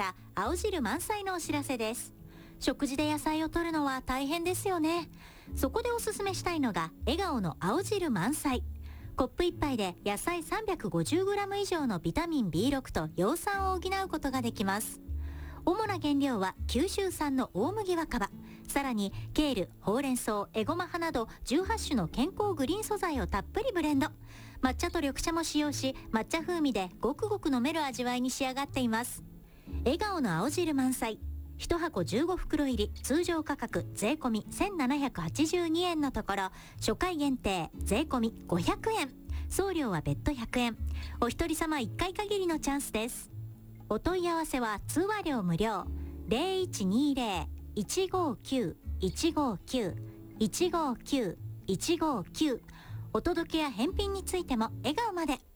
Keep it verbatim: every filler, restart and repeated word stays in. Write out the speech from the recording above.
から青汁満載のお知らせです。食事で野菜を摂るのは大変ですよね。そこでおすすめしたいのが笑顔の青汁満載。コップいっぱいで野菜 さんびゃくごじゅうグラム 以上のビタミン ビーろく と葉酸を補うことができます。主な原料は九州産の大麦若葉、さらにケール、ほうれん草、エゴマ葉などじゅうはち種の健康グリーン素材をたっぷりブレンド。抹茶と緑茶も使用し、抹茶風味でごくごく飲める味わいに仕上がっています。笑顔の青汁満載、いち箱じゅうご袋入り、通常価格税込みせんななひゃくはちじゅうにえんのところ、初回限定税込みごひゃくえん、送料は別途ひゃくえん。お一人様いっかい限りのチャンスです。お問い合わせは通話料無料 ゼロいちにゼロ いちごきゅう いちごきゅう いちごきゅう いちごきゅう。お届けや返品についても笑顔まで。